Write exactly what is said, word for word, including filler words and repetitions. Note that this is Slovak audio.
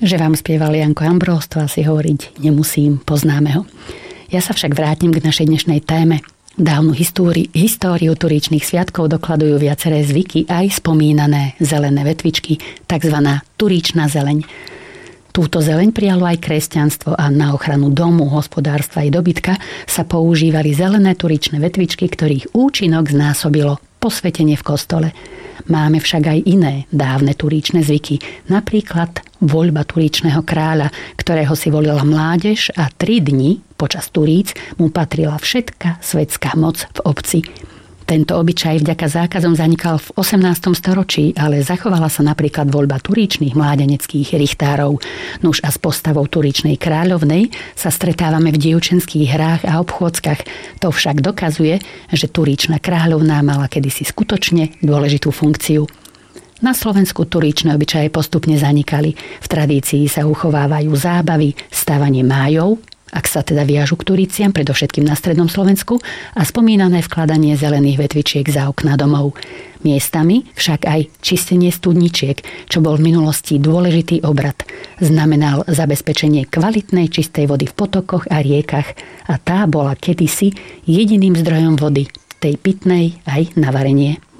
Že vám spieval Janko Ambrós, to asi hovoriť nemusím, poznáme ho. Ja sa však vrátim k našej dnešnej téme. Dávnu históri, históriu Turičných sviatkov dokladujú viaceré zvyky, aj spomínané zelené vetvičky, takzvaná Turičná zeleň. Túto zeleň prijalo aj kresťanstvo a na ochranu domu, hospodárstva i dobytka sa používali zelené turičné vetvičky, ktorých účinok znásobilo posvetenie v kostole. Máme však aj iné dávne turičné zvyky, napríklad voľba turičného kráľa, ktorého si volila mládež a tri dni počas turíc mu patrila všetka svetská moc v obci. Tento obyčaj vďaka zákazom zanikal v osemnástom storočí, ale zachovala sa napríklad voľba turíčnych mládeneckých richtárov. Nuž a s postavou turičnej kráľovnej sa stretávame v dievčenských hrách a obchôdzkach. To však dokazuje, že turičná kráľovná mala kedysi skutočne dôležitú funkciu. Na Slovensku turičné obyčaje postupne zanikali. V tradícii sa uchovávajú zábavy, stavanie májov, ak sa teda viažu k turiciam, predovšetkým na strednom Slovensku, a spomínané vkladanie zelených vetvičiek za okná domov. Miestami však aj čistenie studničiek, čo bol v minulosti dôležitý obrad. Znamenal zabezpečenie kvalitnej čistej vody v potokoch a riekach a tá bola kedysi jediným zdrojom vody, tej pitnej aj na varenie.